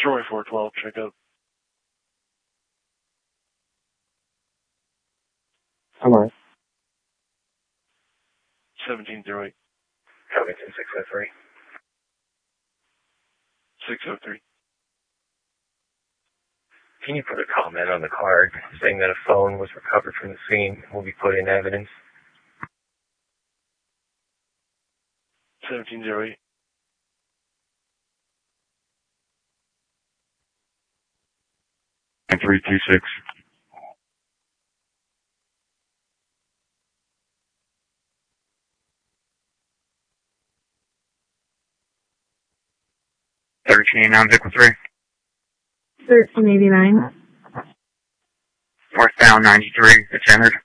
Troy 412, check out. Hello. 1708. Covington 603. 603. Can you put a comment on the card saying that a phone was recovered from the scene and will be put in evidence? 1708. And 326. $13 Vic 3. 1389. Northbound 93. It's entered.